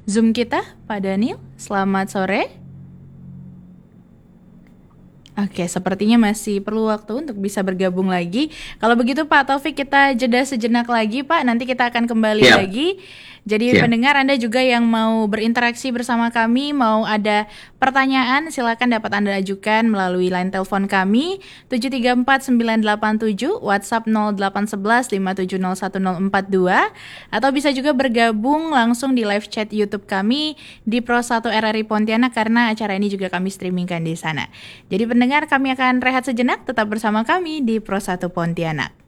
Zoom kita, Pak Daniel. Selamat sore. Oke, sepertinya masih perlu waktu untuk bisa bergabung lagi. Kalau begitu Pak Taufik, kita jeda sejenak lagi Pak, nanti kita akan kembali Siap, lagi. Jadi siap. pendengar Anda juga yang mau berinteraksi bersama kami, mau ada pertanyaan, silakan dapat Anda ajukan melalui line telepon kami 734 987, WhatsApp 0811 5701 042, atau bisa juga bergabung langsung di live chat YouTube kami di Pro 1 RRI Pontianak karena acara ini juga kami streamingkan di sana. Jadi pendengar, kami akan rehat sejenak, tetap bersama kami di Pro 1 Pontianak.